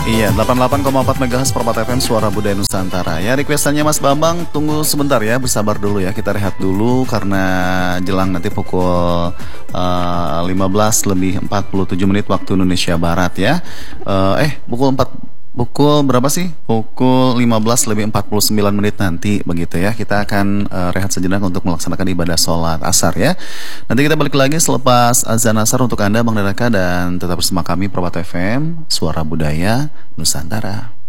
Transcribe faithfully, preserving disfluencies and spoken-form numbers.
Iya, delapan puluh delapan koma empat MHz Permata F M Suara Budaya Nusantara. Ya, requestannya Mas Bambang, tunggu sebentar ya, bersabar dulu ya. Kita rehat dulu karena jelang nanti pukul uh, lima belas lebih empat puluh tujuh menit waktu Indonesia Barat ya. Uh, eh, pukul empat Pukul berapa sih? Pukul lima belas lebih empat puluh sembilan menit nanti begitu ya. Kita akan uh, rehat sejenak untuk melaksanakan ibadah sholat asar ya. Nanti kita balik lagi selepas azan asar untuk Anda Bang Daraka, dan tetap bersama kami Permata F M Suara Budaya Nusantara.